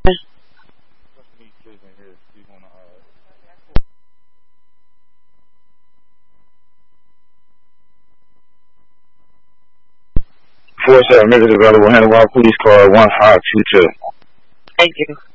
Members available. Handle police car 1522. Thank you.